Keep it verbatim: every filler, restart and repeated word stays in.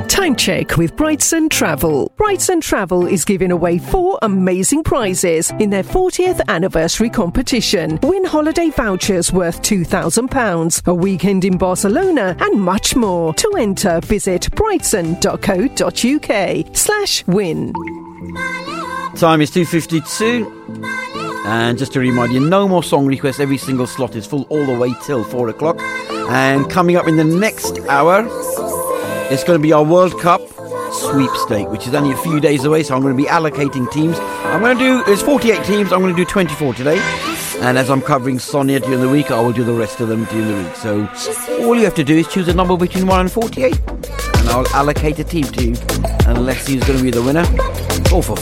Time check with Brightson Travel. Brightson Travel is giving away four amazing prizes in their fortieth anniversary competition. Win holiday vouchers worth two thousand pounds, a weekend in Barcelona, and much more. To enter, visit brightson.co.uk slash win. Time is two fifty-two. And just to remind you, no more song requests. Every single slot is full all the way till four o'clock. And coming up in the next hour, it's going to be our World Cup sweepstake, which is only a few days away. So I'm going to be allocating teams. I'm going to do, there's forty-eight teams. I'm going to do twenty-four today. And as I'm covering Sonia during the week, I will do the rest of them during the week. So all you have to do is choose a number between one and forty-eight. And I'll allocate a team to you. And let's see who's going to be the winner. Or for